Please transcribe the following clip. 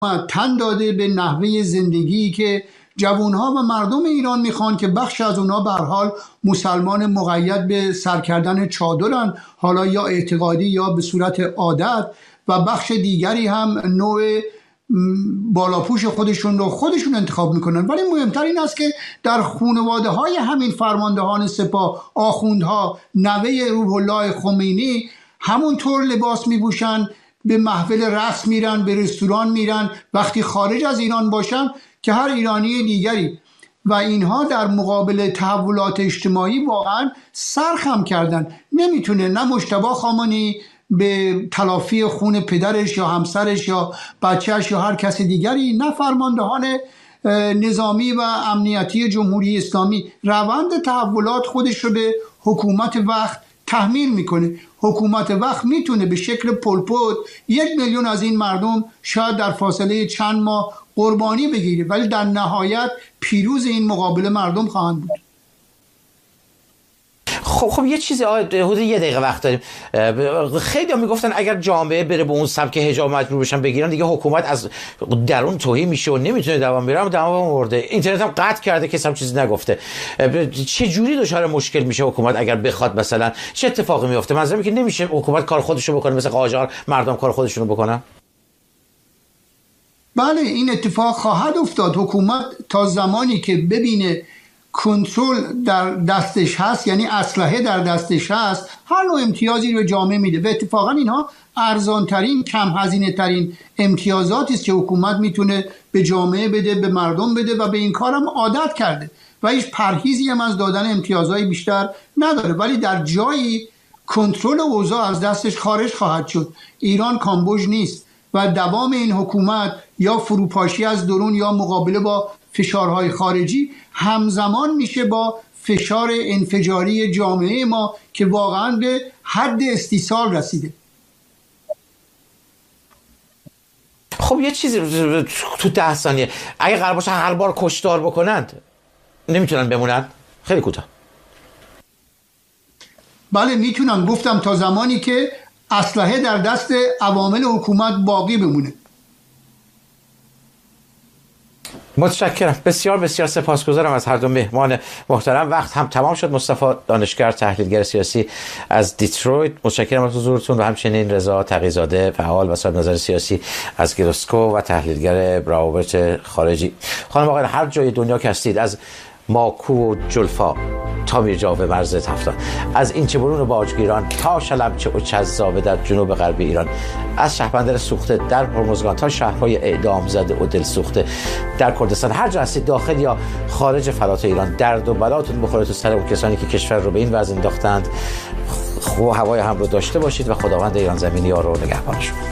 تن داده به نحوه زندگی که جوانها و مردم ایران میخوان که بخش از اونها به هر حال مسلمان مقید به سر کردن چادرن، حالا یا اعتقادی یا به صورت عادت، و بخش دیگری هم نوع بالاپوش خودشون رو خودشون انتخاب میکنن. ولی مهمتر این است که در خانواده های همین فرماندهان سپاه، آخوندها، نوه روح الله خمینی همونطور لباس میپوشن، به محفل رقص میرن، به رستوران میرن وقتی خارج از ایران باشن که هر ایرانی دیگری. و اینها در مقابل تحولات اجتماعی واقعا سرخم کردن. نمیتونه نه مجتبی خامنه‌ای به تلافی خون پدرش یا همسرش یا بچهش یا هر کس دیگری، نه فرماندهان نظامی و امنیتی جمهوری اسلامی. روند تحولات خودش رو به حکومت وقت تحمیل میکنه. حکومت وقت میتونه به شکل پلپوت 1 میلیون از این مردم شاید در فاصله چند ماه قربانی بگیره، ولی در نهایت پیروز این مقابله مردم خواهند بود. خب یه چیزی حدود 1 دقیقه وقت داریم. خیلی ها میگفتن اگر جامعه بره به اون سمت که حجاب مجبور بشن بگیرن دیگه حکومت از درون توهی میشه و نمیتونه دوام بیاره. دوام آورده، اینترنت هم قطع کرده، کسی هم چیزی نگفته. چه جوری دچار مشکل میشه حکومت اگر بخواد مثلا چه اتفاقی میفته؟ منظورم که نمیشه حکومت کار خودشو بکنه مثل قاجار مردم کار خودشونو بکنن. بله این اتفاق خواهد افتاد. حکومت تا زمانی که ببینه کنترل در دستش هست، یعنی اسلحه در دستش هست، هر نوع امتیازی رو به جامعه میده. و اتفاقا اینها ارزانترین، کم هزینه ترین امتیازاتی است که حکومت میتونه به جامعه بده، به مردم بده، و به این کارم عادت کرده و هیچ پرهیزی هم از دادن امتیازهای بیشتر نداره. ولی در جایی کنترل اوضاع از دستش خارج خواهد شد. ایران کامبوج نیست و دوام این حکومت یا فروپاشی از درون یا مقابله با فشارهای خارجی همزمان میشه با فشار انفجاری جامعه ما که واقعا به حد استیصال رسیده. خب یه چیزی تو 10 ثانیه، اگه قرار باشه هر بار کشتار بکنند نمیتونن بمونن؟ خیلی کوتاه. بله میتونن. گفتم تا زمانی که اسلحه در دست عوامل حکومت باقی بمونه. متشکرم، بسیار بسیار سپاسگزارم از هر دو مهمان محترم. وقت هم تمام شد. مصطفی دانشگر، تحلیلگر سیاسی از دیترویت، متشکرم از حضورتون، و همچنین رضا تقی‌زاده، فعال و صاحب نظر سیاسی از گیروسکو و تحلیلگر روابط خارجی. خانم آقایان، هر جای دنیا که هستید، از ماکو و جلفا تا میرجاو مرز تفتان، از این چه برون و باجگیران تا شلمچه و چذابه در جنوب غربی ایران، از شهربندر سوخته در هرمزگان تا شهرهای اعدام زده و دل سوخته در کردستان، هر جا هستید داخل یا خارج فلات ایران، درد و بلاتون بخوره تو سر اون کسانی که کشور رو به این وضع انداختند. هوای هم رو داشته باشید و خداوند ایران زمینی ها رو نگهبانشون.